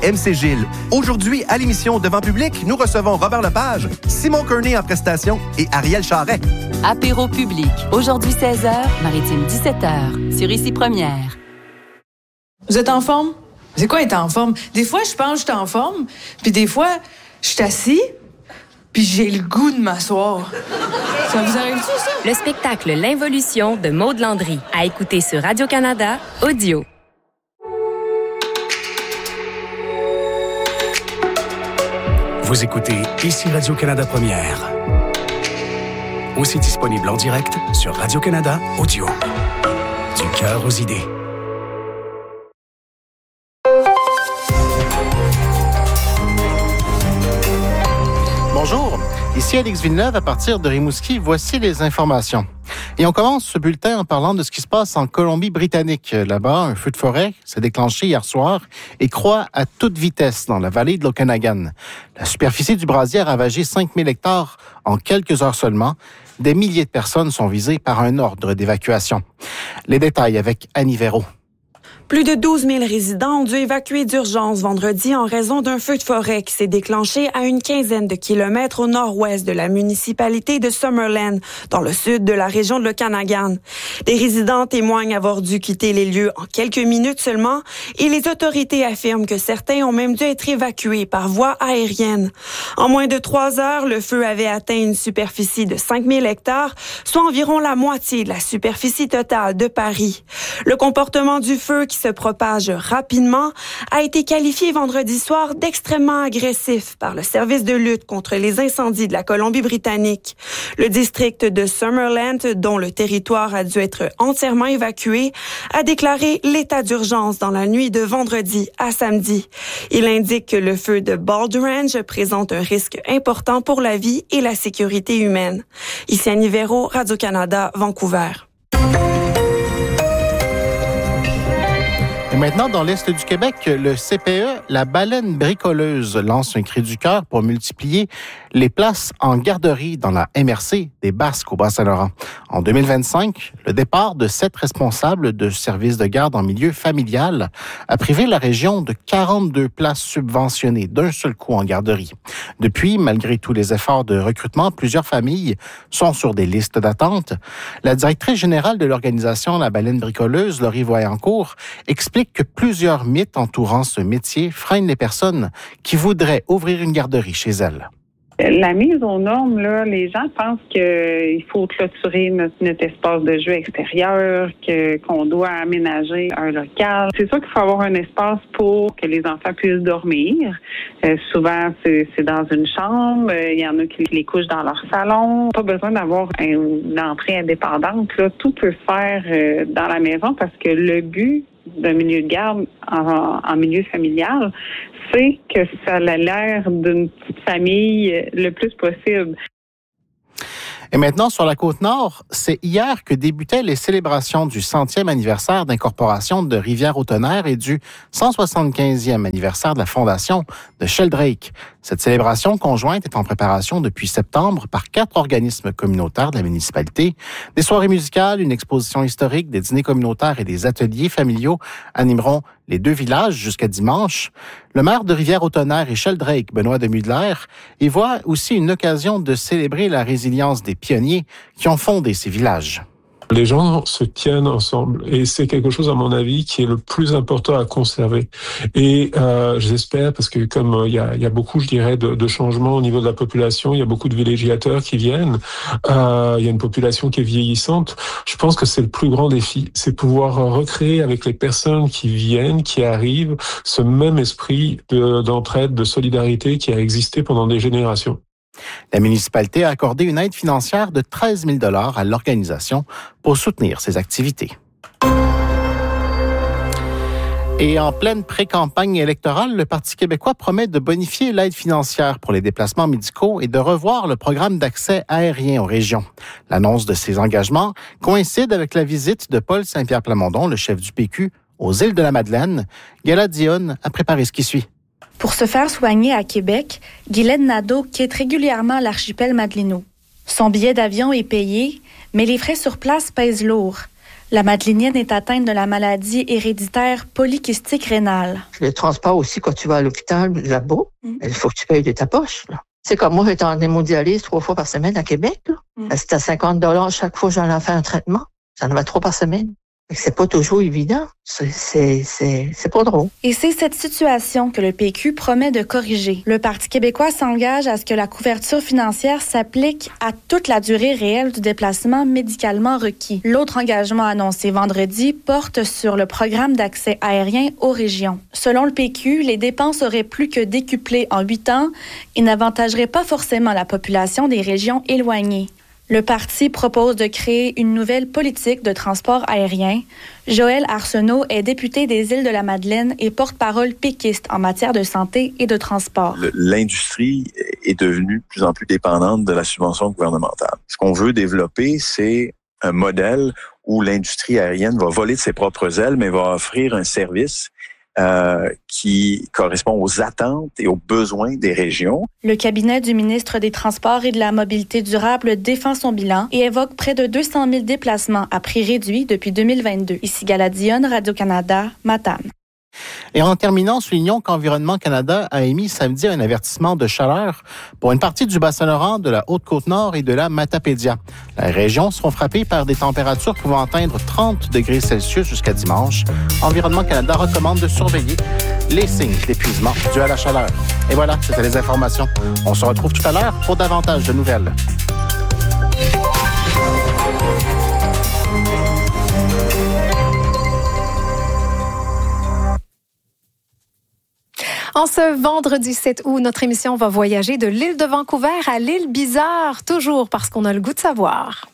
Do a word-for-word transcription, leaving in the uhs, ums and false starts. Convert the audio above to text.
M C Gilles. Aujourd'hui, à l'émission Devant public, nous recevons Robert Lepage, Simon Kearney en prestation et Ariel Charret. Apéro public, aujourd'hui seize heures, Maritime dix-sept heures, sur Ici Première. Vous êtes en forme? C'est quoi être en forme? Des fois, je pense que je suis en forme, puis des fois, je suis assis, puis j'ai le goût de m'asseoir. Ça vous arrive-tu, ça? Le spectacle L'Involution de Maud Landry, à écouter sur Radio-Canada Audio. Vous écoutez Ici Radio-Canada Première. Aussi disponible en direct sur Radio-Canada Audio. Du cœur aux idées. Bonjour, ici Alex Villeneuve à partir de Rimouski. Voici les informations. Et on commence ce bulletin en parlant de ce qui se passe en Colombie-Britannique. Là-bas, un feu de forêt s'est déclenché hier soir et croît à toute vitesse dans la vallée de l'Okanagan. La superficie du brasier a ravagé cinq mille hectares en quelques heures seulement. Des milliers de personnes sont visées par un ordre d'évacuation. Les détails avec Annie Véraud. Plus de douze mille résidents ont dû évacuer d'urgence vendredi en raison d'un feu de forêt qui s'est déclenché à une quinzaine de kilomètres au nord-ouest de la municipalité de Summerland, dans le sud de la région de l'Okanagan. Des résidents témoignent avoir dû quitter les lieux en quelques minutes seulement et les autorités affirment que certains ont même dû être évacués par voie aérienne. En moins de trois heures, le feu avait atteint une superficie de cinq mille hectares, soit environ la moitié de la superficie totale de Paris. Le comportement du feu qui se propage rapidement, a été qualifié vendredi soir d'extrêmement agressif par le service de lutte contre les incendies de la Colombie-Britannique. Le district de Summerland, dont le territoire a dû être entièrement évacué, a déclaré l'état d'urgence dans la nuit de vendredi à samedi. Il indique que le feu de Balderrange présente un risque important pour la vie et la sécurité humaine. Ici Annie Véraud, Radio-Canada, Vancouver. Et maintenant, dans l'Est du Québec, le C P E, la baleine bricoleuse, lance un cri du cœur pour multiplier les places en garderie dans la M R C des Basques au Bas-Saint-Laurent. En deux mille vingt-cinq, le départ de sept responsables de services de garde en milieu familial a privé la région de quarante-deux places subventionnées d'un seul coup en garderie. Depuis, malgré tous les efforts de recrutement, plusieurs familles sont sur des listes d'attente. La directrice générale de l'organisation La Baleine bricoleuse, Laurie Voyancourt, explique que plusieurs mythes entourant ce métier freinent les personnes qui voudraient ouvrir une garderie chez elles. La mise aux normes, là, les gens pensent qu'il faut clôturer notre, notre espace de jeu extérieur, que, qu'on doit aménager un local. C'est sûr qu'il faut avoir un espace pour que les enfants puissent dormir. Euh, souvent, c'est, c'est dans une chambre. Il y en a qui les couchent dans leur salon. Pas besoin d'avoir un, une entrée indépendante. Là. Tout peut se faire euh, dans la maison parce que le but d'un milieu de garde en, en milieu familial, c'est que ça a l'air d'une petite famille le plus possible. Et maintenant, sur la Côte-Nord, c'est hier que débutaient les célébrations du centième anniversaire d'incorporation de Rivière-au-Tonnerre et du cent soixante-quinzième anniversaire de la fondation de Sheldrake. Cette célébration conjointe est en préparation depuis septembre par quatre organismes communautaires de la municipalité. Des soirées musicales, une exposition historique, des dîners communautaires et des ateliers familiaux animeront les deux villages jusqu'à dimanche. Le maire de Rivière-au-Tonnerre et Sheldrake, Benoît Demudler, y voit aussi une occasion de célébrer la résilience des pionniers qui ont fondé ces villages. Les gens se tiennent ensemble et c'est quelque chose, à mon avis, qui est le plus important à conserver. Et euh, j'espère, parce que comme il euh, y, a, y a beaucoup, je dirais, de, de changements au niveau de la population, il y a beaucoup de villégiateurs qui viennent, il euh, y a une population qui est vieillissante. Je pense que c'est le plus grand défi, c'est pouvoir recréer avec les personnes qui viennent, qui arrivent, ce même esprit de, d'entraide, de solidarité qui a existé pendant des générations. La municipalité a accordé une aide financière de treize mille dollars à l'organisation pour soutenir ses activités. Et en pleine pré-campagne électorale, le Parti québécois promet de bonifier l'aide financière pour les déplacements médicaux et de revoir le programme d'accès aérien aux régions. L'annonce de ces engagements coïncide avec la visite de Paul Saint-Pierre Plamondon, le chef du P Q, aux îles de la Madeleine. Gala Dionne a préparé ce qui suit. Pour se faire soigner à Québec, Guylaine Nadeau quitte régulièrement l'archipel Madelino. Son billet d'avion est payé, mais les frais sur place pèsent lourd. La Madelinienne est atteinte de la maladie héréditaire polykystique rénale. Le transport aussi, quand tu vas à l'hôpital, là-bas, mm. il faut que tu payes de ta poche. Là. C'est comme moi, j'étais en hémodialyse trois fois par semaine à Québec. Là. Mm. C'était à cinquante dollars chaque fois que j'en ai fait un traitement. J'en avais trois par semaine. C'est pas toujours évident. C'est, c'est, c'est, c'est pas drôle. Et c'est cette situation que le P Q promet de corriger. Le Parti québécois s'engage à ce que la couverture financière s'applique à toute la durée réelle du déplacement médicalement requis. L'autre engagement annoncé vendredi porte sur le programme d'accès aérien aux régions. Selon le P Q, les dépenses auraient plus que décuplé en huit ans et n'avantageraient pas forcément la population des régions éloignées. Le parti propose de créer une nouvelle politique de transport aérien. Joël Arsenault est député des Îles-de-la-Madeleine et porte-parole péquiste en matière de santé et de transport. L'industrie est devenue de plus en plus dépendante de la subvention gouvernementale. Ce qu'on veut développer, c'est un modèle où l'industrie aérienne va voler de ses propres ailes, mais va offrir un service Euh, qui correspond aux attentes et aux besoins des régions. Le cabinet du ministre des Transports et de la Mobilité durable défend son bilan et évoque près de deux cent mille déplacements à prix réduit depuis deux mille vingt-deux. Ici Gala Dionne, Radio-Canada, Matane. Et en terminant, soulignons qu'Environnement Canada a émis samedi un avertissement de chaleur pour une partie du Bas-Saint-Laurent, de la Haute-Côte-Nord et de la Matapédia. Les régions seront frappées par des températures pouvant atteindre trente degrés Celsius jusqu'à dimanche. Environnement Canada recommande de surveiller les signes d'épuisement dus à la chaleur. Et voilà, c'était les informations. On se retrouve tout à l'heure pour davantage de nouvelles. En ce vendredi sept août, notre émission va voyager de l'île de Vancouver à l'île Bizarre, toujours parce qu'on a le goût de savoir.